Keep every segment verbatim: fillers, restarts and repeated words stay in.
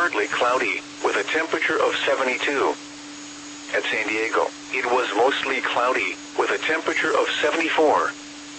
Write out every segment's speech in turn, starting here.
partly cloudy, with a temperature of seventy-two. At San Diego, it was mostly cloudy, with a temperature of seventy-four.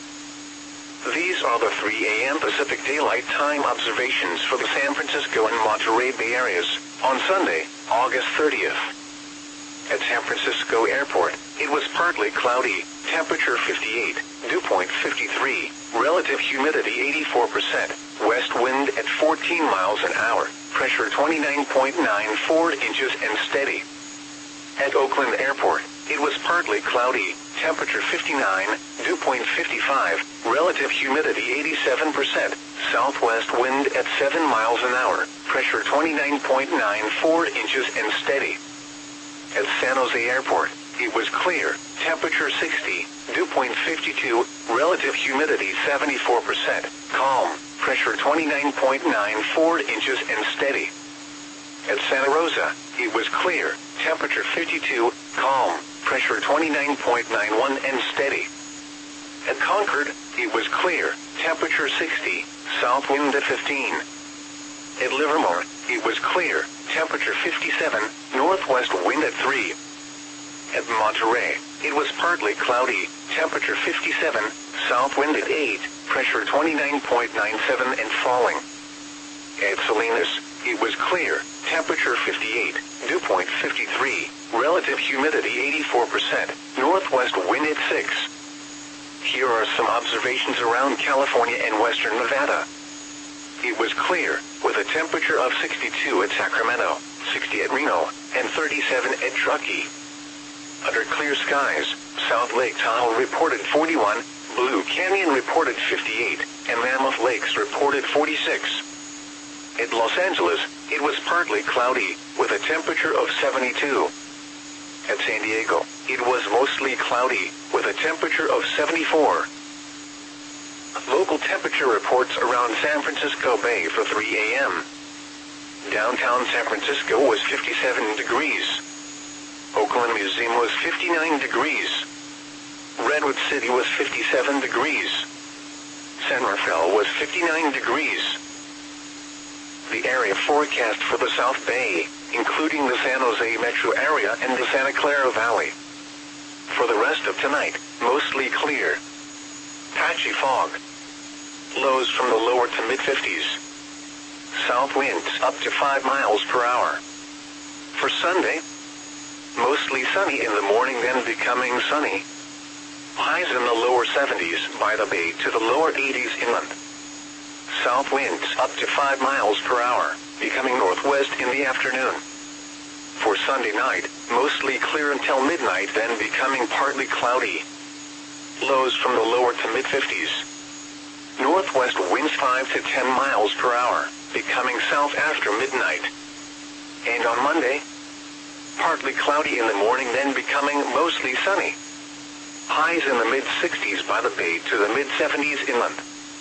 These are the three A M Pacific Daylight Time observations for the San Francisco and Monterey Bay areas, on Sunday, August thirtieth. At San Francisco Airport, it was partly cloudy, temperature fifty-eight, dew point fifty-three, relative humidity eighty-four percent, west wind at fourteen miles an hour, pressure twenty-nine point nine four inches and steady. At Oakland Airport, it was partly cloudy, temperature fifty-nine, dew point fifty-five, relative humidity eighty-seven percent, southwest wind at seven miles an hour, pressure twenty-nine point nine four inches and steady. At San Jose Airport, it was clear, temperature sixty, dew point fifty-two, relative humidity seventy-four percent, calm, pressure twenty-nine point nine four inches and steady. At Santa Rosa, it was clear, temperature fifty-two, calm, pressure twenty-nine point nine one and steady. At Concord, it was clear, temperature sixty, south wind at fifteen. At Livermore, it was clear, temperature fifty-seven, northwest wind at three. At Monterey, it was partly cloudy, temperature fifty-seven, south wind at eight, pressure twenty-nine point nine seven and falling. At Salinas, it was clear, temperature fifty-eight, dew point fifty-three, relative humidity eighty-four percent, northwest wind at six. Here are some observations around California and western Nevada. It was clear, with a temperature of sixty-two at Sacramento, sixty at Reno, and thirty-seven at Truckee. Under clear skies, South Lake Tahoe reported forty-one, Blue Canyon reported fifty-eight, and Mammoth Lakes reported forty-six. At Los Angeles, it was partly cloudy, with a temperature of seventy-two. At San Diego, it was mostly cloudy, with a temperature of seventy-four. Local temperature reports around San Francisco Bay for three A M Downtown San Francisco was fifty-seven degrees. Oakland Museum was fifty-nine degrees. Redwood City was fifty-seven degrees. San Rafael was fifty-nine degrees. The area forecast for the South Bay, including the San Jose metro area and the Santa Clara Valley. For the rest of tonight, mostly clear. Patchy fog. Lows from the lower to mid-fifties. South winds up to five miles per hour. For Sunday, mostly sunny in the morning, then becoming sunny. Highs in the lower seventies by the bay to the lower eighties inland. South winds up to five miles per hour, becoming northwest in the afternoon. For Sunday night, mostly clear until midnight, then becoming partly cloudy. Lows from the lower to mid-fifties. Northwest winds five to ten miles per hour, becoming south after midnight. And on Monday, partly cloudy in the morning, then becoming mostly sunny. Highs in the mid-sixties by the bay to the mid-seventies inland.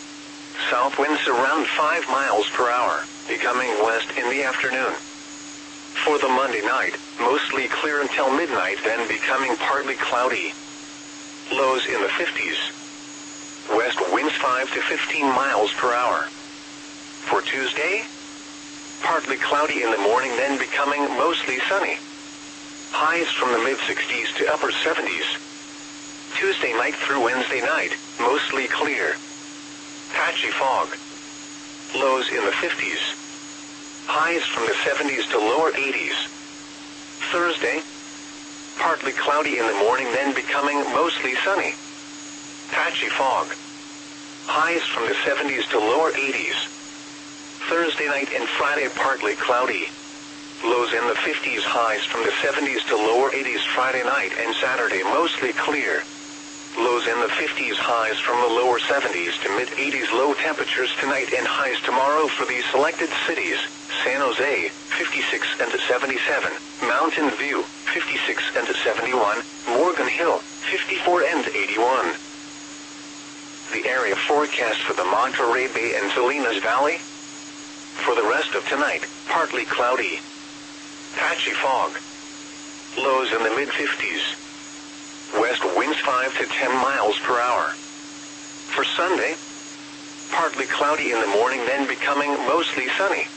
South winds around five miles per hour, becoming west in the afternoon. For the Monday night, mostly clear until midnight, then becoming partly cloudy. Lows in the fifties. West winds five to fifteen miles per hour. For Tuesday, partly cloudy in the morning, then becoming mostly sunny. Highs from the mid-sixties to upper seventies. Tuesday night through Wednesday night, mostly clear. Patchy fog. Lows in the fifties. Highs from the seventies to lower eighties. Thursday, partly cloudy in the morning, then becoming mostly sunny. Patchy fog. Highs from the seventies to lower eighties. Thursday night and Friday partly cloudy. Lows in the fifties, highs from the seventies to lower eighties Friday night and Saturday mostly clear. Lows in the fifties, highs from the lower seventies to mid-eighties. Low temperatures tonight and highs tomorrow for these selected cities: San Jose, fifty-six and seventy-seven, Mountain View, fifty-six and seventy-one, Morgan Hill, fifty-four and eighty-one. The area forecast for the Monterey Bay and Salinas Valley. For the rest of tonight, partly cloudy. Patchy fog. Lows in the mid-fifties. West winds five to ten miles per hour. For Sunday, partly cloudy in the morning, then becoming mostly sunny.